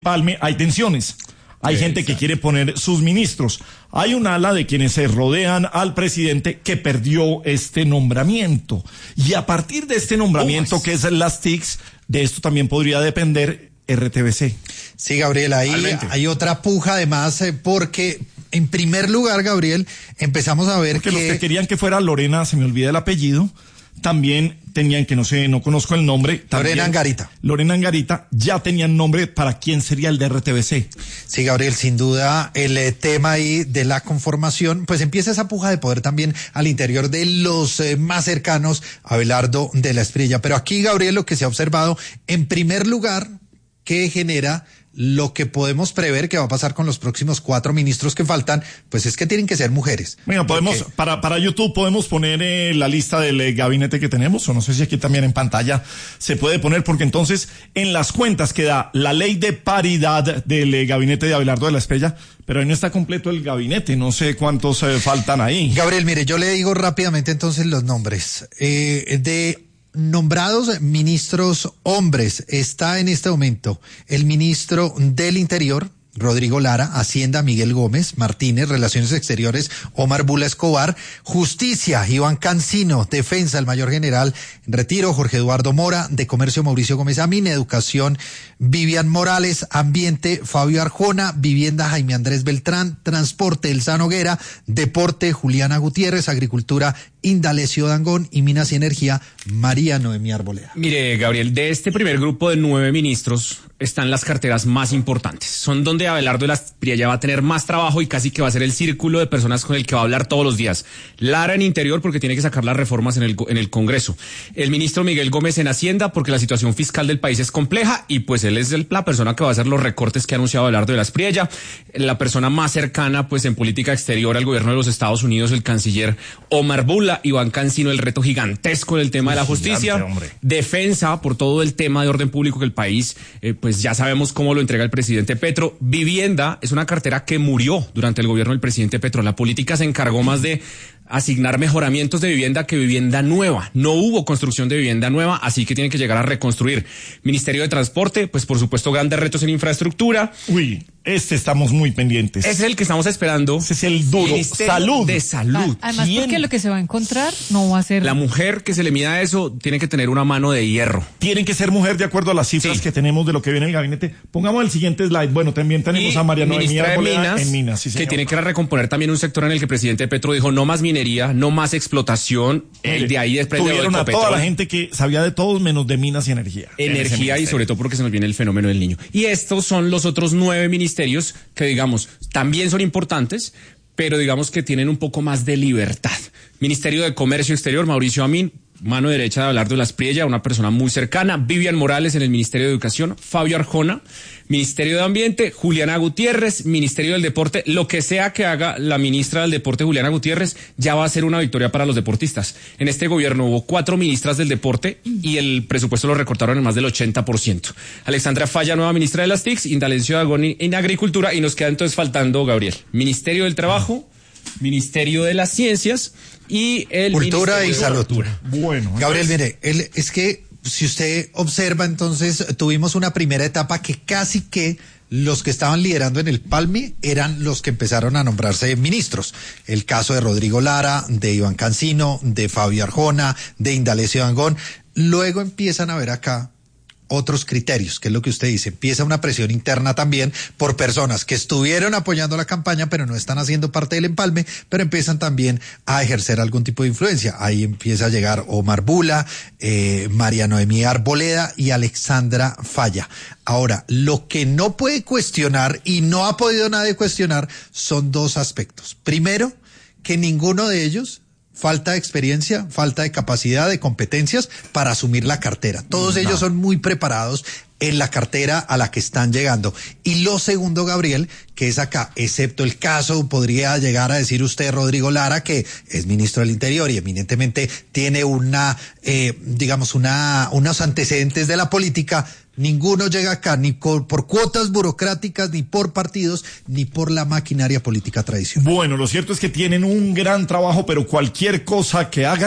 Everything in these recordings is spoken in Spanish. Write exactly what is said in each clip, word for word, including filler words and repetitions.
Palme hay tensiones. Hay Exacto. gente que quiere poner sus ministros. Hay un ala de quienes se rodean al presidente que perdió este nombramiento. Y a partir de este nombramiento, oh, que es las T I Cs, de esto también podría depender R T V C. Sí, Gabriel, ahí Realmente. hay otra puja además, eh, porque en primer lugar, Gabriel, empezamos a ver porque que... los que querían que fuera Lorena, se me olvida el apellido, también tenían, que no sé, no conozco el nombre. También, Lorena Angarita. Lorena Angarita, ya tenían nombre para quién sería el de R T V C. Sí, Gabriel, sin duda, el eh, tema ahí de la conformación, pues empieza esa puja de poder también al interior de los eh, más cercanos a Abelardo de la Espriella. Pero aquí, Gabriel, lo que se ha observado, en primer lugar, que genera lo que podemos prever que va a pasar con los próximos cuatro ministros que faltan, pues es que tienen que ser mujeres. Bueno, podemos, porque... para, para YouTube podemos poner eh, la lista del eh, gabinete que tenemos, o no sé si aquí también en pantalla se puede poner, porque entonces en las cuentas que da la ley de paridad del eh, gabinete de Abelardo de la Espriella, pero ahí no está completo el gabinete, no sé cuántos eh, faltan ahí. Gabriel, mire, yo le digo rápidamente entonces los nombres. Eh, de... Nombrados ministros hombres, está en este momento el ministro del Interior, Rodrigo Lara; Hacienda, Miguel Gómez Martínez; Relaciones Exteriores, Omar Bula Escobar; Justicia, Iván Cancino; Defensa, el mayor general en retiro, Jorge Eduardo Mora; de Comercio, Mauricio Gómez Amín; Educación, Vivian Morales; Ambiente, Fabio Arjona; Vivienda, Jaime Andrés Beltrán; Transporte, Elsa Noguera; Deporte, Juliana Gutiérrez; Agricultura, Indalecio Dangond; y Minas y Energía, María Noemí Arboleda. Mire, Gabriel, de este primer grupo de nueve ministros están las carteras más importantes. Son donde Abelardo de la Espriella va a tener más trabajo y casi que va a ser el círculo de personas con el que va a hablar todos los días. Lara en Interior, porque tiene que sacar las reformas en el, en el Congreso. El ministro Miguel Gómez en Hacienda, porque la situación fiscal del país es compleja y pues él es el, la persona que va a hacer los recortes que ha anunciado Abelardo de la Espriella. La persona más cercana pues en política exterior al gobierno de los Estados Unidos, el canciller Omar Bula. Iván Cancino, el reto gigantesco en el tema de la justicia. Gigante, Defensa, por todo el tema de orden público que el país, eh, pues ya sabemos cómo lo entrega el presidente Petro. Vivienda es una cartera que murió durante el gobierno del presidente Petro. La política se encargó más de asignar mejoramientos de vivienda que vivienda nueva. No hubo construcción de vivienda nueva, así que tienen que llegar a reconstruir. Ministerio de Transporte, pues por supuesto grandes retos en infraestructura. Uy, este estamos muy pendientes. Ese es el que estamos esperando. Ese es el duro. Ministerio Salud. de Salud. Además, ¿Quién? porque lo que se va a encontrar no va a ser... La mujer que se le mida eso tiene que tener una mano de hierro. Tienen que ser mujer de acuerdo a las cifras sí. que tenemos de lo que viene en el gabinete. Pongamos el siguiente slide. Bueno, también tenemos y a María Noemí ministra de Minas, en Minas, sí, que tiene que recomponer también un sector en el que el presidente Petro dijo no más minería, no más explotación. El de ahí después tuvieron de a toda la gente que sabía de todos menos de minas y energía. Energía y sobre todo porque se nos viene el fenómeno del niño. Y estos son los otros nueve ministerios que digamos también son importantes, pero digamos que tienen un poco más de libertad. Ministerio de Comercio Exterior, Mauricio Amín, mano derecha de Abelardo de la Espriella, una persona muy cercana. Vivian Morales en el Ministerio de Educación, Fabio Arjona, Ministerio de Ambiente, Juliana Gutiérrez, Ministerio del Deporte. Lo que sea que haga la ministra del Deporte, Juliana Gutiérrez, ya va a ser una victoria para los deportistas. En este gobierno hubo cuatro ministras del deporte y el presupuesto lo recortaron en más del ochenta por ciento. Alexandra Falla, nueva ministra de las T I C S, Indalecio Dangond en Agricultura, y nos queda entonces faltando, Gabriel, Ministerio del Trabajo, Ministerio de las Ciencias y el Cultura y Salud. Bueno, Gabriel, mire, él, es que si usted observa, entonces tuvimos una primera etapa que casi que los que estaban liderando en el Palme eran los que empezaron a nombrarse ministros. El caso de Rodrigo Lara, de Iván Cancino, de Fabio Arjona, de Indalecio Dangond. Luego empiezan a ver acá otros criterios, que es lo que usted dice. Empieza una presión interna también por personas que estuvieron apoyando la campaña, pero no están haciendo parte del empalme, pero empiezan también a ejercer algún tipo de influencia. Ahí empieza a llegar Omar Bula, eh, María Noemí Arboleda y Alexandra Falla. Ahora, lo que no puede cuestionar y no ha podido nadie cuestionar son dos aspectos. Primero, que ninguno de ellos falta de experiencia, falta de capacidad, de competencias para asumir la cartera. Todos no. ellos son muy preparados en la cartera a la que están llegando. Y lo segundo, Gabriel, que es acá, excepto el caso, podría llegar a decir usted, Rodrigo Lara, que es ministro del Interior y eminentemente tiene una, eh, digamos, una, unos antecedentes de la política. Ninguno llega acá ni por, por cuotas burocráticas, ni por partidos, ni por la maquinaria política tradicional. Bueno, lo cierto es que tienen un gran trabajo, pero cualquier cosa que hagan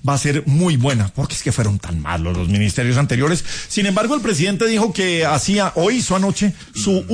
va a ser muy buena, porque es que fueron tan malos los ministerios anteriores. Sin embargo, el presidente dijo que hacía, o hizo anoche, su